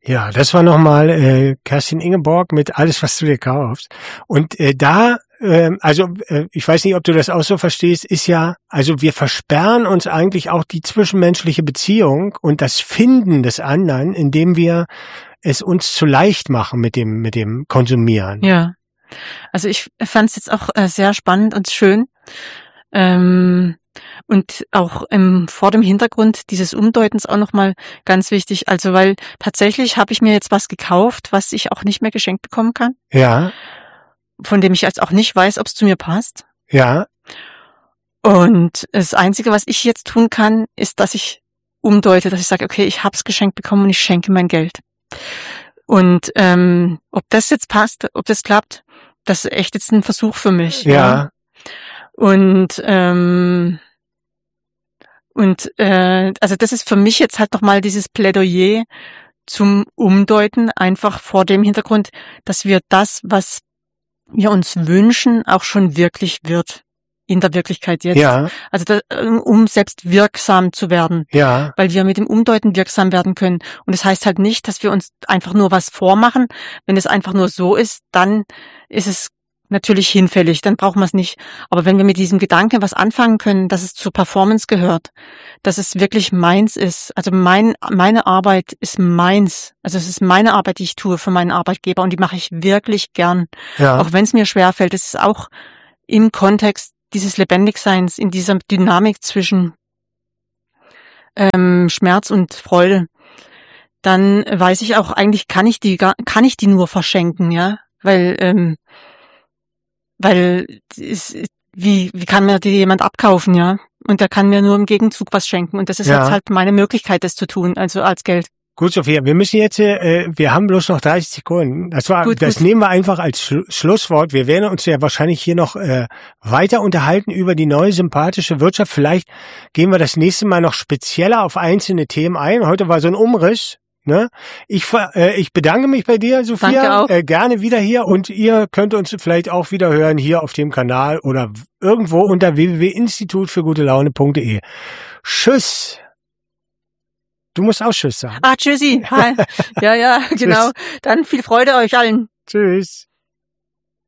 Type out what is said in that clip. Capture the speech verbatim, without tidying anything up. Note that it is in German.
Ja, das war nochmal äh, Kerstin Ingeborg mit Alles, was du dir kaufst. Und äh, da, äh, also äh, ich weiß nicht, ob du das auch so verstehst, ist ja, also wir versperren uns eigentlich auch die zwischenmenschliche Beziehung und das Finden des anderen, indem wir es uns zu leicht machen mit dem mit dem Konsumieren. Ja, also ich fand es jetzt auch äh, sehr spannend und schön. Ähm, und auch ähm, vor dem Hintergrund dieses Umdeutens auch nochmal ganz wichtig, also weil tatsächlich habe ich mir jetzt was gekauft, was ich auch nicht mehr geschenkt bekommen kann. Ja. Von dem ich jetzt auch nicht weiß, ob es zu mir passt. Ja. Und das Einzige, was ich jetzt tun kann, ist, dass ich umdeute, dass ich sage, okay, ich habe es geschenkt bekommen und ich schenke mein Geld. Und ähm, ob das jetzt passt, ob das klappt, das ist echt jetzt ein Versuch für mich. Ja. ja. Und ähm, und äh, also das ist für mich jetzt halt nochmal dieses Plädoyer zum Umdeuten, einfach vor dem Hintergrund, dass wir das, was wir uns wünschen, auch schon wirklich wird in der Wirklichkeit jetzt. Ja. Also da, um selbst wirksam zu werden. Ja. Weil wir mit dem Umdeuten wirksam werden können. Und das heißt halt nicht, dass wir uns einfach nur was vormachen. Wenn es einfach nur so ist, dann ist es natürlich hinfällig, dann brauchen wir es nicht. Aber wenn wir mit diesem Gedanken was anfangen können, dass es zur Performance gehört, dass es wirklich meins ist, also mein meine Arbeit ist meins, also es ist meine Arbeit, die ich tue für meinen Arbeitgeber und die mache ich wirklich gern. Ja. Auch wenn es mir schwerfällt, es ist auch im Kontext dieses Lebendigseins, in dieser Dynamik zwischen ähm, Schmerz und Freude, dann weiß ich auch, eigentlich kann ich die kann ich die nur verschenken, ja, weil ähm, Weil es, wie wie kann mir die jemand abkaufen, ja? Und der kann mir nur im Gegenzug was schenken. Und das ist Ja. jetzt halt meine Möglichkeit, das zu tun, also als Geld. Gut, Sophia, wir müssen jetzt, äh, wir haben bloß noch dreißig Sekunden. Das war, Gut, das gut. nehmen wir einfach als Schlu- Schlusswort. Wir werden uns ja wahrscheinlich hier noch äh, weiter unterhalten über die neue sympathische Wirtschaft. Vielleicht gehen wir das nächste Mal noch spezieller auf einzelne Themen ein. Heute war so ein Umriss. Ne? Ich, ver- äh, ich bedanke mich bei dir, Sophia. Danke auch. Äh, gerne wieder hier und ihr könnt uns vielleicht auch wieder hören hier auf dem Kanal oder irgendwo unter w w w punkt institut für gute laune punkt d e. Tschüss. Du musst auch Tschüss sagen. Ah, tschüssi. Hi. Ja, ja, genau. Dann viel Freude euch allen. Tschüss.